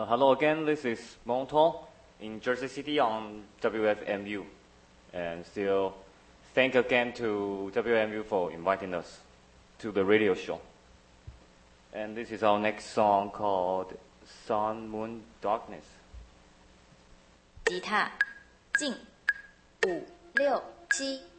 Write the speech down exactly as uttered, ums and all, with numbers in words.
hello again, this is Monton in Jersey City on W F M U. And still, thank again to W F M U for inviting us to the radio show. And this is our next song called Sun, Moon, Darkness. 吉他，进，五六七。